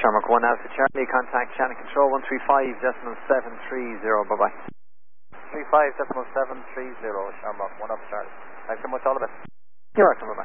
Shamrock 1 Alpha Charlie, contact channel control 135.730, bye-bye. 35.730, Shamrock 1 Alpha Charlie. Thanks so much, all the best. You're welcome.